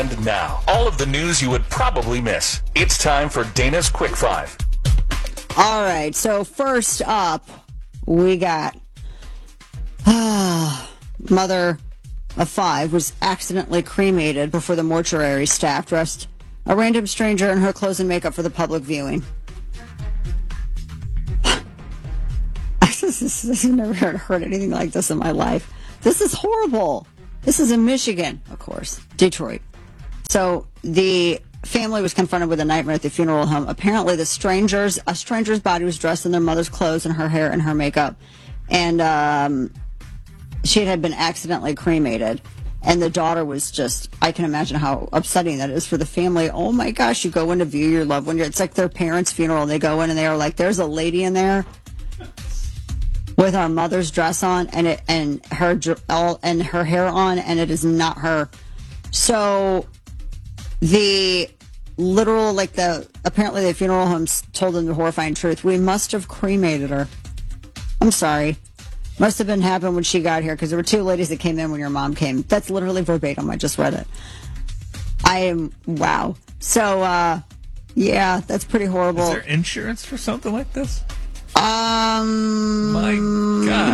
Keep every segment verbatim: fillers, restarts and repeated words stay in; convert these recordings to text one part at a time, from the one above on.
And now, all of the news you would probably miss. It's time for Dana's Quick Five. All right, so first up, we got uh, mother of five was accidentally cremated before the mortuary staff dressed a random stranger in her clothes and makeup for the public viewing. I've never heard, heard anything like this in my life. This is horrible. This is in Michigan, of course, Detroit. So the family was confronted with a nightmare at the funeral home. Apparently, the strangers, a stranger's body was dressed in their mother's clothes and her hair and her makeup, and um, she had been accidentally cremated. And the daughter was just, I can imagine how upsetting that is for the family. Oh my gosh, you go in to view your loved one. It's like their parents' funeral. They go in and they are like, there's a lady in there with our mother's dress on and it and her all and her hair on, and it is not her. So the literal, like the, apparently the funeral homes told them the horrifying truth. We must have cremated her. I'm sorry. Must have been happened when she got here because there were two ladies that came in when your mom came. That's literally verbatim. I just read it. I am, wow. So, uh, yeah, that's pretty horrible. Is there insurance for something like this? Um. My God.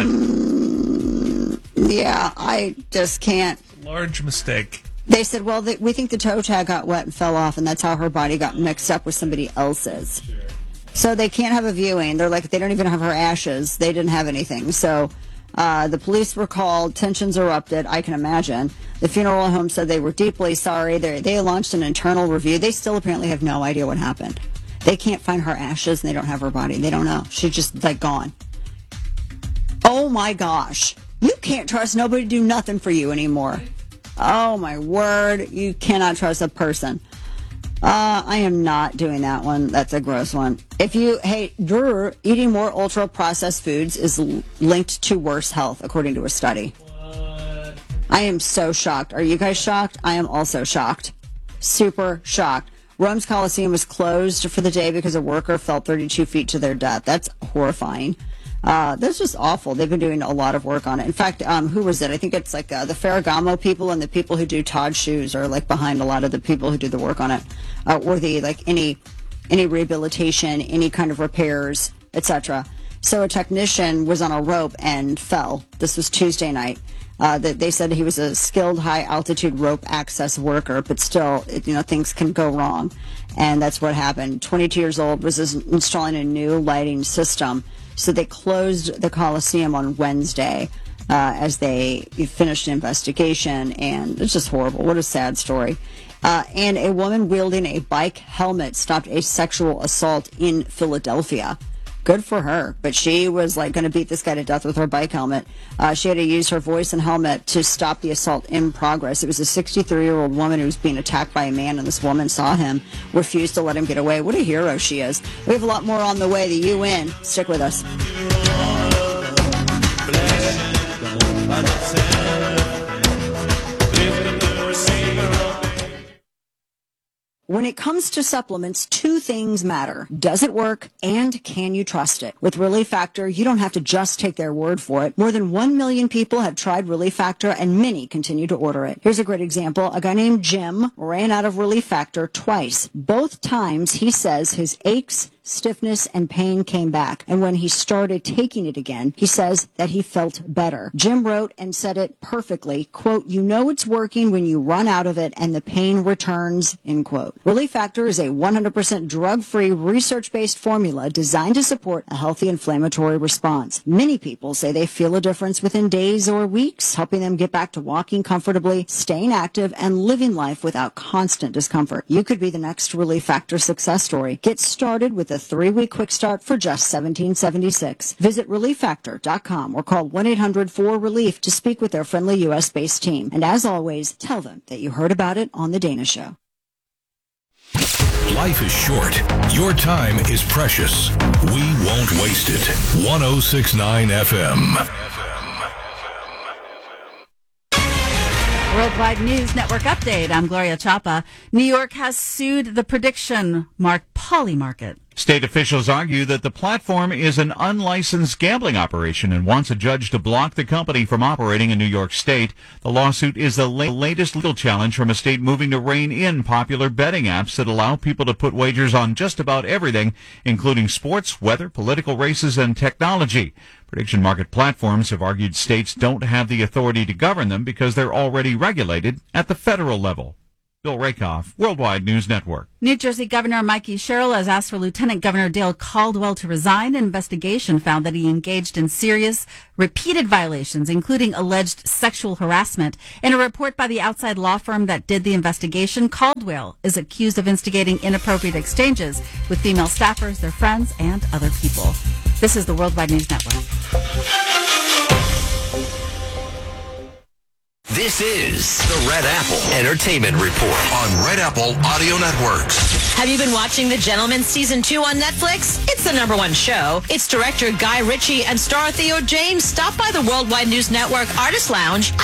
Yeah, I just can't. Large mistake. They said, well, they, we think the toe tag got wet and fell off, and that's how her body got mixed up with somebody else's. Sure. So they can't have a viewing. They're like, they don't even have her ashes. They didn't have anything. So uh, the police were called. Tensions erupted, I can imagine. The funeral home said they were deeply sorry. They, they launched an internal review. They still apparently have no idea what happened. They can't find her ashes, and they don't have her body. They don't know. She's just, like, gone. Oh, my gosh. You can't trust nobody to do nothing for you anymore. Oh, my word. You cannot trust a person. Uh, I am not doing that one. That's a gross one. If you, hey, grr, eating more ultra-processed foods is l- linked to worse health, according to a study. What? I am so shocked. Are you guys shocked? I am also shocked. Super shocked. Rome's Coliseum was closed for the day because a worker fell thirty-two feet to their death. That's horrifying. Uh, that's just awful. They've been doing a lot of work on it. In fact, um, who was it? I think it's like uh, the Ferragamo people and the people who do Todd shoes are like behind a lot of the people who do the work on it, uh, or the like any any rehabilitation, any kind of repairs, et cetera. So a technician was on a rope and fell. This was Tuesday night. Uh, that they said he was a skilled high altitude rope access worker, but still, it, you know, things can go wrong, and that's what happened. twenty-two years old, was installing a new lighting system. So they closed the Coliseum on Wednesday uh, as they finished an investigation, and it's just horrible. What a sad story. Uh, and a woman wielding a bike helmet stopped a sexual assault in Philadelphia. Good for her. But she was like going to beat this guy to death with her bike helmet. Uh, she had to use her voice and helmet to stop the assault in progress. It was a sixty-three-year-old woman who was being attacked by a man, and this woman saw him, refused to let him get away. What a hero she is. We have a lot more on the way. The U N. Stick with us. When it comes to supplements, two things matter. Does it work, and can you trust it? With Relief Factor, you don't have to just take their word for it. More than one million people have tried Relief Factor, and many continue to order it. Here's a great example. A guy named Jim ran out of Relief Factor twice. Both times, he says his aches, stiffness, and pain came back. And when he started taking it again, he says that he felt better. Jim wrote and said it perfectly, quote, "You know it's working when you run out of it and the pain returns," end quote. Relief Factor is a one hundred percent drug-free, research-based formula designed to support a healthy inflammatory response. Many people say they feel a difference within days or weeks, helping them get back to walking comfortably, staying active, and living life without constant discomfort. You could be the next Relief Factor success story. Get started with a three-week quick start for just seventeen seventy-six. Visit relief factor dot com or call one eight hundred four relief to speak with their friendly U S-based team. And as always, tell them that you heard about it on The Dana Show. Life is short. Your time is precious. We won't waste it. one oh six point nine F M. Worldwide News Network update. I'm Gloria Chapa. New York has sued the prediction mark Polymarket State officials argue that the platform is an unlicensed gambling operation and wants a judge to block the company from operating in New York State. The lawsuit is the la- latest legal challenge from a state moving to rein in popular betting apps that allow people to put wagers on just about everything, including sports, weather, political races, and technology. Prediction market platforms have argued states don't have the authority to govern them because they're already regulated at the federal level. Bill Rakoff, Worldwide News Network. New Jersey Governor Mikey Sherrill has asked for Lieutenant Governor Dale Caldwell to resign. An investigation found that he engaged in serious, repeated violations, including alleged sexual harassment. In a report by the outside law firm that did the investigation, Caldwell is accused of instigating inappropriate exchanges with female staffers, their friends, and other people. This is the Worldwide News Network. This is the Red Apple Entertainment Report on Red Apple Audio Networks. Have you been watching The Gentleman Season two on Netflix? It's the number one show. Its director Guy Ritchie and star Theo James stopped by the Worldwide News Network Artist Lounge